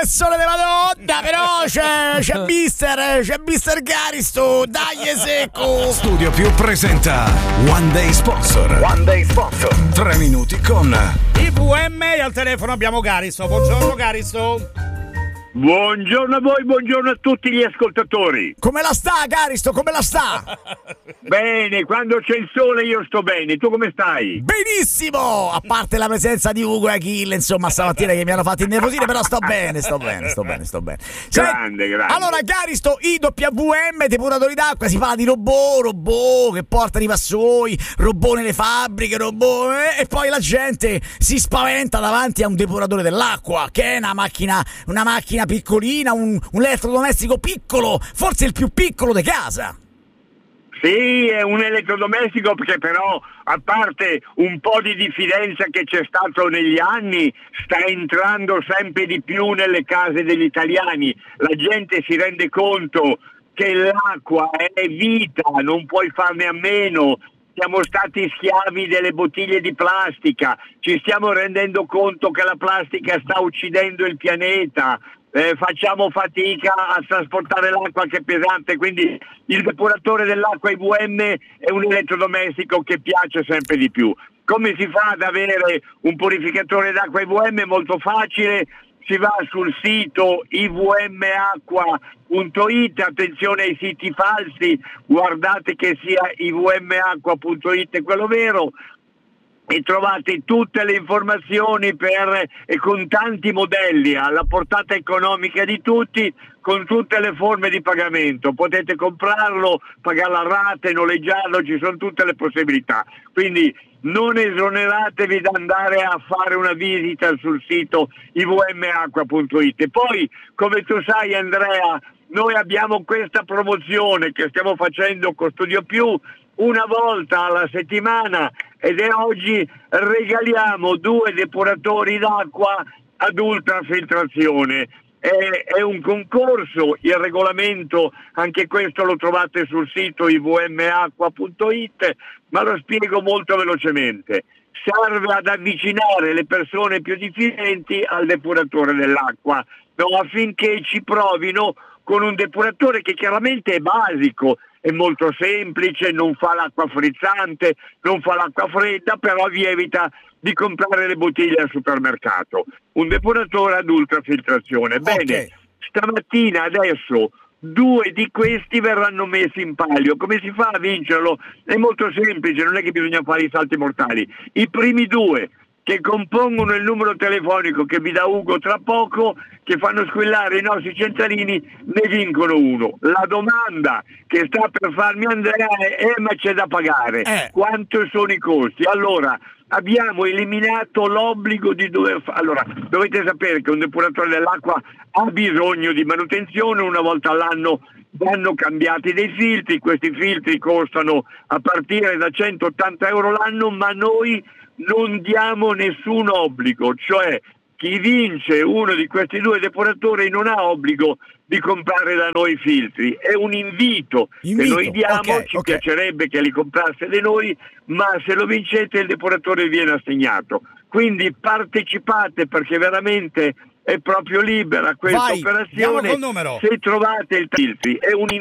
che sono della Madonna, però c'è Mister Garisto, dai secco. Studio Più presenta One Day Sponsor. 3 minuti con IVM e al telefono abbiamo Garisto. Buongiorno Garisto. Buongiorno a voi, buongiorno a tutti gli ascoltatori. Come la sta Garisto, come la sta? Bene, quando c'è il sole io sto bene, tu come stai? Benissimo, a parte la presenza di Ugo e Achille, insomma, stamattina che mi hanno fatto innervosire, però sto bene. Grande. Allora Garisto, IWM, depuratori d'acqua, si parla di robot che portano i vassoi, robot nelle fabbriche, e poi la gente si spaventa davanti a un depuratore dell'acqua, che è una macchina piccolina, un elettrodomestico piccolo, forse il più piccolo di casa. Sì, è un elettrodomestico che però, a parte un po' di diffidenza che c'è stato negli anni, sta entrando sempre di più nelle case degli italiani. La gente si rende conto che l'acqua è vita, non puoi farne a meno. Siamo stati schiavi delle bottiglie di plastica, ci stiamo rendendo conto che la plastica sta uccidendo il pianeta. Facciamo fatica a trasportare l'acqua che è pesante, quindi il depuratore dell'acqua IVM è un elettrodomestico che piace sempre di più. Come si fa ad avere un purificatore d'acqua IVM? Molto facile, si va sul sito ivmacqua.it, attenzione ai siti falsi, guardate che sia ivmacqua.it quello vero, e trovate tutte le informazioni e con tanti modelli alla portata economica di tutti, con tutte le forme di pagamento. Potete comprarlo, pagarlo a rate, noleggiarlo, ci sono tutte le possibilità. Quindi non esoneratevi da andare a fare una visita sul sito ivmacqua.it. E poi, come tu sai Andrea, noi abbiamo questa promozione che stiamo facendo con Studio Più una volta alla settimana, ed è oggi regaliamo 2 depuratori d'acqua ad ultrafiltrazione. È un concorso, il regolamento anche questo lo trovate sul sito ivmacqua.it, ma lo spiego molto velocemente. Serve ad avvicinare le persone più diffidenti al depuratore dell'acqua, affinché ci provino con un depuratore che chiaramente è basico, è molto semplice, non fa l'acqua frizzante, non fa l'acqua fredda, però vi evita di comprare le bottiglie al supermercato. Un depuratore ad ultrafiltrazione. Bene, stamattina adesso 2 di questi verranno messi in palio. Come si fa a vincerlo? È molto semplice, non è che bisogna fare i salti mortali. I primi 2 che compongono il numero telefonico che vi dà Ugo tra poco, che fanno squillare i nostri centralini, ne vincono 1. La domanda che sta per farmi Andrea è ma c'è da pagare. Quanto sono i costi? Allora, abbiamo eliminato l'obbligo di allora, dovete sapere che un depuratore dell'acqua ha bisogno di manutenzione, una volta all'anno vanno cambiati dei filtri, questi filtri costano a partire da 180 euro l'anno, ma noi non diamo nessun obbligo, cioè chi vince uno di questi 2 depuratori non ha obbligo di comprare da noi filtri, è un invito che noi diamo, ci piacerebbe che li comprasse da noi, ma se lo vincete il depuratore viene assegnato. Quindi partecipate, perché veramente è proprio libera questa operazione. Col numero. Se trovate il filtri è un